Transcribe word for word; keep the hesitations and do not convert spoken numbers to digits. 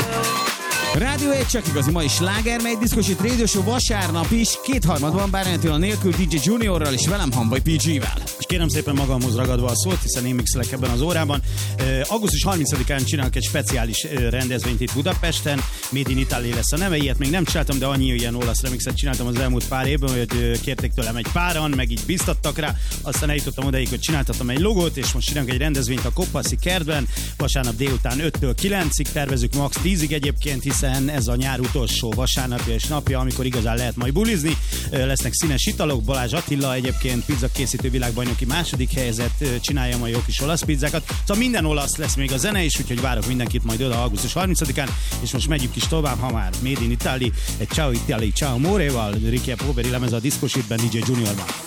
Rádió egy csak igazi ma is sláger, mely diszkosít Radio Show vasárnap is, kétharmadban Bárányatila nélkül dé dzsé Juniorral és velem Hambai pé gé-vel. És kérem szépen magamhoz ragadva a szót, hiszen én mixelek ebben az órában. Uh, augusztus harmincadikán csinálok egy speciális uh, rendezvényt itt Budapesten. Made in Italy lesz a neve, ilyet még nem csináltam, de annyi ilyen olasz remixet csináltam az elmúlt pár évben, hogy uh, kérték tőlem egy páran, meg így biztattak rá. Aztán eljutottam odaig, hogy csináltatom egy logót, és most csinálunk egy rendezvényt a Koppaszi kertben. Vasárnap délután öttől kilencig, tervezünk max tízig egyébként, hiszen ez a nyár utolsó vasárnapja és napja, amikor igazán lehet majd bulizni. Lesznek színes italok, Balázs Attila egyébként pizzakészítő világbajnoki második helyzet, csinálja majd jó kis olasz pizzákat. Szóval minden olasz lesz, még a zene is, úgyhogy várok mindenkit majd oda augusztus harmincadikán, és most megyünk is tovább, ha már Made in Italy, egy Ciao Italy, Ciao Moreval, Ricky Poveri lemez a Disco Shitben dé dzsé Juniorban.